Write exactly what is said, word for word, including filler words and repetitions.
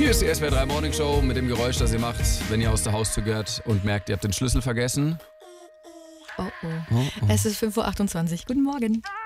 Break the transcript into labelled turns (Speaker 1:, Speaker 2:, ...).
Speaker 1: Hier ist die S W R drei Morning Show mit dem Geräusch, das ihr macht, wenn ihr aus der Haustür gehört und merkt, ihr habt den Schlüssel vergessen.
Speaker 2: Oh oh.
Speaker 1: Oh, oh.
Speaker 2: Es ist fünf Uhr achtundzwanzig. Guten Morgen.